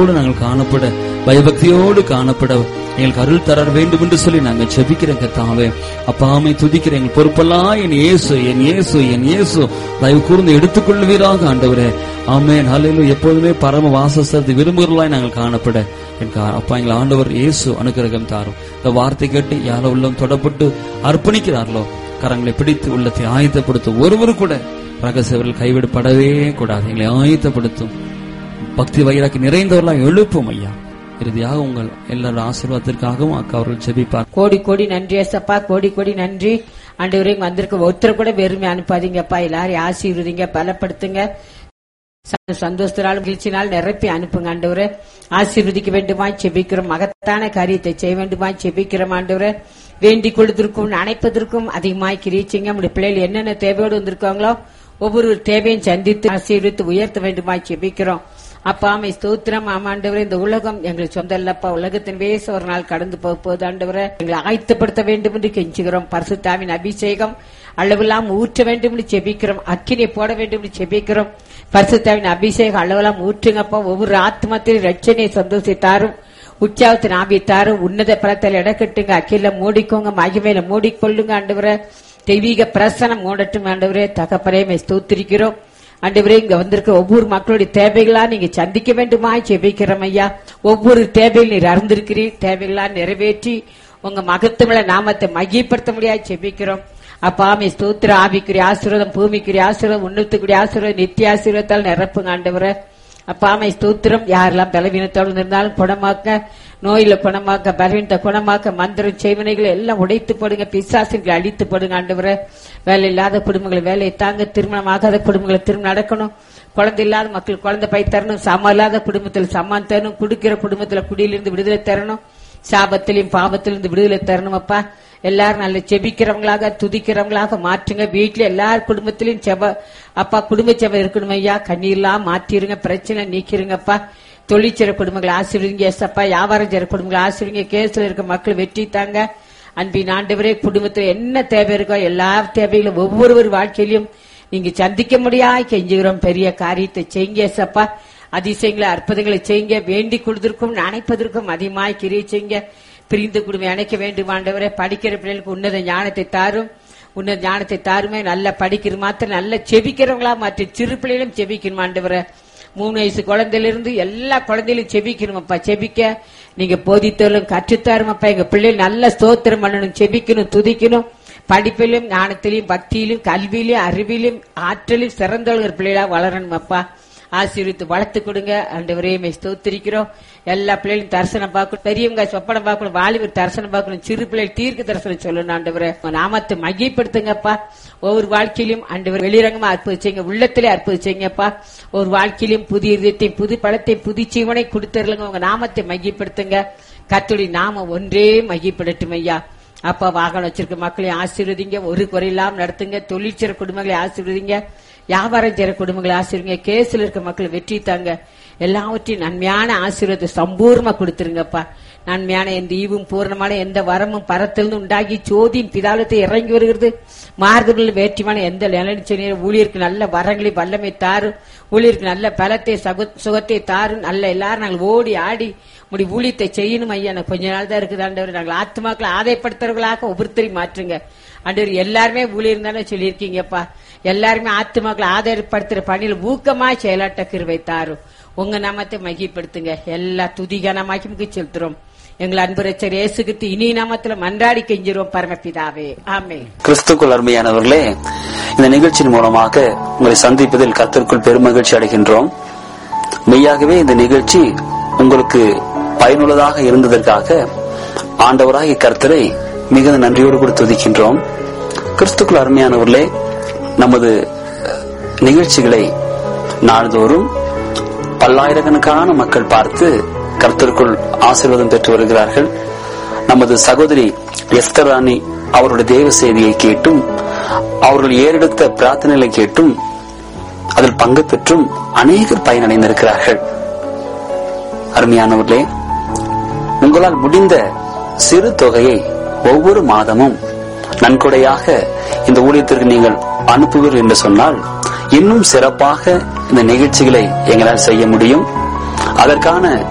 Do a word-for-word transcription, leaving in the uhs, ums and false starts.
பயத்தோடு நாங்கள் காணப்பட, பயபக்தியோடு காணப்பட எங்களுக்கு அருள் தர வேண்டும் என்று சொல்லி நாங்கள் ஜெபிக்கிறோம் கர்த்தாவே. அப்பாமை துதிக்கிற எங்கள் பொறுப்பெல்லாம் என் இயேசு, என் இயேசு, என் இயேசு தயவு கூர்ந்து எடுத்துக்கொள்வீராக ஆண்டவரே. ஆமென். ஹல்லேலூயா. எப்போதுமே பரம வாசஸ்தலத்தை விரும்புகிறவர்களாய் நாங்கள் காணப்பட எனக்கு அப்பா எங்கள் ஆண்டவர் இயேசு அனுக்கிரகம் தாரும். இந்த வார்த்தை கேட்டு யாரோ உள்ளம் தொடப்பட்டு அர்ப்பணிக்கிறார்களோ கரங்களை பிடித்து உள்ளத்தை ஆயத்தப்படுத்தும். ஒருவரு கூட ரகசியவர்கள் கைவிடப்படவே கூடாது. எங்களை ஆயத்தப்படுத்தும். பக்தி வைராக்கி நிறைந்தவர்களாக எழுப்பும் ஐயா. இறுதியாக உங்கள் எல்லாரும் ஆசீர்வாதத்திற்காகவும் அக்கா அவர்கள் ஜெபிப்பார். கோடி கோடி நன்றி ஏசப்பா, கோடி கோடி நன்றி ஆண்டவரே. வந்திருக்க ஒருத்தர் கூட வெறுமை அனுப்பாதீங்கப்பா. எல்லாரையும் ஆசீர்வதிங்க, பலப்படுத்துங்க, சந்தோஷத்தினால் மகிழ்ச்சினால் நிரப்பி அனுப்புங்க ஆண்டவரே. ஆசீர்வதிக்க வேண்டுமாய் செபிக்கிறோம். மகத்தான காரியத்தை செய்ய வேண்டுமாய் செபிக்கிறோம் ஆண்டவரே. வேண்டிக் கொள்வதற்கும் அணைப்பதற்கும் அதிகமாய் கிரீச்சிங்க. நம்முடைய பிள்ளைகள் என்னென்ன தேவையோடு வந்திருக்காங்களோ ஒவ்வொரு தேவையும் சந்தித்து ஆசீர்வித்து உயர்த்த வேண்டுமாய் செபிக்கிறோம். அப்பா அம்மை ஸ்தோத்திரம். ஆமாண்டவரே, இந்த உலகம் எங்களுக்கு சொந்த இல்லப்பா. உலகத்தின் வேச ஒரு நாள் கடந்து போக போது ஆண்டவரே, எங்களை ஆயத்தப்படுத்த வேண்டும் என்று கெஞ்சுகிறோம். பரிசுத்தாவின் அபிஷேகம் அளவெல்லாம் ஊற்ற வேண்டும் என்று செபிக்கிறோம். அக்கினியை போட வேண்டும் என்று செபிக்கிறோம். பரிசுத்தாவின் அபிஷேகம் அளவெல்லாம் ஊற்றுங்கப்பா. ஒவ்வொரு ஆத்மத்தின் ரட்சணையை சந்தோஷித்தாரும், உற்சாகத்தின் ஆபித்தாரும், உன்னத பலத்தில் இடக்கட்டுங்க. அக்கில மூடிக்கோங்க, மகிமையில மூடிக்கொள்ளுங்க ஆண்டவரே. தெய்வீக பிரசனம் மூடட்டும் ஆண்டவரே. தகப்பனே ஸ்தோத்திரிக்கிறோம் ஆண்டவரே. இங்க வந்திருக்க ஒவ்வொரு மக்களுடைய தேவைகளா நீங்க சந்திக்க வேண்டுமா ஜெபிக்கிறோம் ஐயா. ஒவ்வொரு தேவையில் நீர் அறிந்திருக்கிறீர். தேவைகளா நிறைவேற்றி உங்க மகத்துவ நாமத்தை மகிப்படுத்த முடியாது ஜெபிக்கிறோம். அப்பாமே ஸ்தோத்திர. ஆவிக்குரிய ஆசீர்வாதம், பூமிக்குரிய ஆசீர்வாதம், உன்னத்துக்குரிய ஆசீர்வாதம், நித்திய ஆசீர்வாதத்தால் நிரப்புங்க ஆண்டவரே. அப்பாமை ஸ்தோத்திரம். யாரெல்லாம் பலவீனத்தோடு இருந்தாலும் குணமாக்க, நோயில குணமாக்க, பலவீனத்தை குணமாக்க, மந்திரம் செய்வனைகளை எல்லாம் உடைத்து போடுங்க. பிசாசுகளை அழித்து போடுங்க ஆண்டவரே. வேலை இல்லாத குடும்பங்களை வேலையை தாங்க, திருமணம் ஆகாத குடும்பங்களை திருமணம் நடக்கணும், குழந்தை இல்லாத மக்கள் குழந்தை பை தரணும், சம இல்லாத குடும்பத்தில் சமான் தரணும், குடிக்கிற குடும்பத்துல குடியிலிருந்து விடுதலை தரணும், சாபத்திலையும் பாவத்திலிருந்து விடுதலை தரணும். அப்பா எல்லாரும் நல்ல செபிக்கிறவங்களாக துதிக்கிறவங்களாக மாற்றுங்க. வீட்டுல எல்லார் குடும்பத்திலும் செப அப்பா குடும்ப செப இருக்கணும் ஐயா. கண்ணீர்லாம் மாற்றிருங்க, பிரச்சனை நீக்கிருங்கப்பா. தொழிற்சிற குடும்பங்களை ஆசீர்வதிங்க ஏசப்பா. வியாபாரம் செய்யற குடும்பங்களை ஆசீர்வதிங்க. கேஸ்ல இருக்க மக்கள் வெற்றி தாங்க. அன்பின் ஆண்டவரே, குடும்பத்துல என்ன தேவை இருக்கோ எல்லா தேவைகளும் ஒவ்வொருவர் வாழ்க்கையிலும் நீங்க சந்திக்க முடியாது கெஞ்சுகிறோம். பெரிய காரியத்தை செய்யுங்க ஏசப்பா. அதிசயங்களை அற்புதங்களை செய்யுங்க. வேண்டிக் கொள்வதற்கும் நினைப்பதற்கும் அதிகமாய் கிரியை செய்யுங்க. பிரிந்து குடும்பம் இணைக்க வேண்டும் ஆண்டவரே. படிக்கிற பிள்ளைகளுக்கு உன்னத ஞானத்தை தாரும், உன்னத ஞானத்தை தாருமே. நல்லா படிக்கிற மாத்திரம் நல்ல செபிக்கிறவங்களா மாற்றி சிறு பிள்ளைகளும் செபிக்கணும் ஆண்டவரே. மூணு வயசு குழந்தையிலிருந்து எல்லா குழந்தையிலும் செபிக்கணுமப்பா. செபிக்க நீங்க போதித்தாலும் கற்றுத்தாருமப்பா. எங்க பிள்ளைகள் நல்ல ஸ்தோத்திரம் பண்ணணும், செபிக்கணும், துதிக்கணும். படிப்பிலும் ஞானத்திலும் பக்தியிலும் கல்வியிலும் அறிவிலும் ஆற்றலும் சிறந்தவர்கள் பிள்ளைகளா வளரணும் அப்பா. ஆசீர்வித்து வளர்த்து கொடுங்க ஆண்டவரே. ஸ்தோத்திரிக்கிறோம். எல்லா பிள்ளைகளும் தரிசனம் பார்க்கணும், பெரியவங்க சொப்பனம் பார்க்கணும், வாலிபர் தரிசனம் பார்க்கணும், சிறு பிள்ளைகள் தீர்க்க தரிசனம் சொல்லணும் ஆண்டவரே. நாமத்தை மகிப்படுத்துங்கப்பா. ஒவ்வொரு வாழ்க்கையிலும் ஆண்டவர் வெளிரங்கமா அற்புதிச்சீங்க, உள்ளத்திலே அற்புதிச்சீங்கப்பா. ஒரு வாழ்க்கையிலும் புதிய இதயத்தையும் புது பழத்தை புது ஜீவனை கொடுத்துருங்க. உங்க நாமத்தை மகிப்படுத்துங்க. கர்த்தருடைய நாமம் ஒன்றே மகிப்படட்டும் ஐயா. அப்பா வாகனம் வச்சிருக்க மக்களையும் ஆசீர்வதிங்க, ஒரு குறையில்லாம நடத்துங்க. தொழிற்சிற குடும்பங்களை ஆசீர்வதிங்க, வியாபாரம் செய்யற குடும்பங்களை ஆசீர்வதிங்க. கேஸ்ல இருக்க மக்களை வெற்றி தாங்க. எல்லாவற்றையும் நன்மையான ஆசீர்வாதத்தை சம்பூர்ணமா கொடுத்துருங்கப்பா. நன்மையான எந்த ஈவும் பூர்ணமான எந்த வரமும் பரத்திலிருந்து உண்டாகி சோதியின் பிதாலத்தை இறங்கி வருகிறது. மாறுதல்கள் வேற்றிமான எந்த நிலநிச்சனை ஊழியருக்கு நல்ல வரங்களை வல்லமை தாரும், ஊழியருக்கு நல்ல பலத்தை சுகத்தை தாரும். நல்ல எல்லாரும் நாங்கள் ஓடி ஆடி முடி ஊழியத்தை செய்யணும் ஐயா. கொஞ்ச நாள் தான் இருக்குது ஆண்டவர். நாங்கள் ஆத்மாக்களை ஆதாயப்படுத்துறவர்களாக ஒவ்வொருத்தரையும் மாற்றுங்க ஆண்டவர். எல்லாருமே ஊழியர் தானே சொல்லியிருக்கீங்கப்பா. எல்லாருமே ஆத்மாக்களை ஆதாயப்படுத்துற பணியில் ஊக்கமா செயலாட்ட கிருபை தாரும். உங்க நாமத்தை மகிப்படுத்துங்க. எல்லா துதிகனமாக்கி செலுத்துறோம். எங்கள் அன்பு ரட்சகர் இயேசு கிறிஸ்து இனி நாமத்துல மன்றாடி கெஞ்சிரோம் பரமபிதாவே, ஆமென். கிறிஸ்துக்குள் அருமையானவர்களே, இந்த நிகழ்ச்சியின் மூலமாக உங்களை சந்திப்பதில் கர்த்தருக்குள் பெருமகிழ்ச்சி அடைகின்றோம். மெய்யாகவே இந்த நிகழ்ச்சி உங்களுக்கு பயனுள்ளதாக இருந்ததற்காக ஆண்டவராகிய கர்த்தரை மிகுந்த நன்றியோடு கூட துதிக்கின்றோம். கிறிஸ்துக்குள் அருமையானவர்களே, நமது நிகழ்ச்சிகளை நாள்தோறும் பல்லாயிரக்கணக்கான மக்கள் பார்த்து கர்த்தருக்குள் ஆசீர்வாதம் பெற்று வருகிறார்கள். நமது சகோதரி எஸ்தர் ராணி அவருடைய தேவ செய்தியை கேட்டும் அவர்கள் ஏறெடுத்த பிரார்த்தனைகளை கேட்டும் அதில் பங்கு பெற்றும் அநேகர் பயனடைந்திருக்கிறார்கள். அருமையானவர்களே, உங்களால் முடிந்த சிறு தொகையை ஒவ்வொரு மாதமும் நன்கொடையாக இந்த ஊழியத்திற்கு நீங்கள் அனுப்புவீர்கள் என்று சொன்னால் இன்னும் சிறப்பாக இந்த நிகழ்ச்சிகளை எங்களால் செய்ய முடியும். அதற்கான